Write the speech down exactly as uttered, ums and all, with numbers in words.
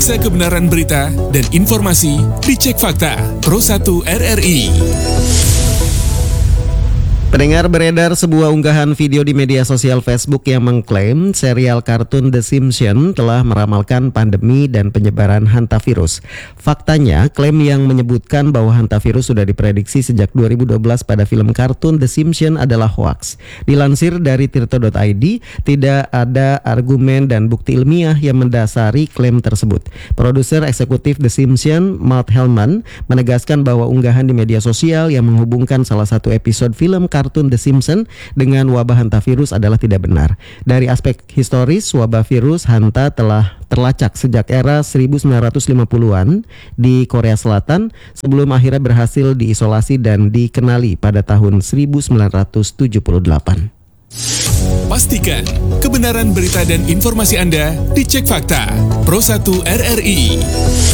Periksa kebenaran berita dan informasi di Cek Fakta Pro satu R R I. Pendengar, beredar sebuah unggahan video di media sosial Facebook yang mengklaim serial kartun The Simpsons telah meramalkan pandemi dan penyebaran hantavirus. Faktanya, klaim yang menyebutkan bahwa hantavirus sudah diprediksi sejak dua ribu dua belas pada film kartun The Simpsons adalah hoaks. Dilansir dari tirto dot i d, tidak ada argumen dan bukti ilmiah yang mendasari klaim tersebut. Produser eksekutif The Simpsons, Matt Hellman, menegaskan bahwa unggahan di media sosial yang menghubungkan salah satu episode film kartun kartun The Simpsons dengan wabah hantavirus adalah tidak benar. Dari aspek historis, wabah virus hanta telah terlacak sejak era seribu sembilan ratus lima puluhan di Korea Selatan sebelum akhirnya berhasil diisolasi dan dikenali pada tahun seribu sembilan ratus tujuh puluh delapan. Pastikan kebenaran berita dan informasi Anda di Cek Fakta Pro satu R R I.